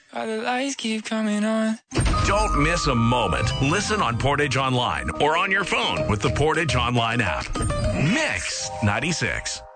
While the lights keep coming on. Don't miss a moment. Listen on Portage Online or on your phone with the Portage Online app. Mix 96.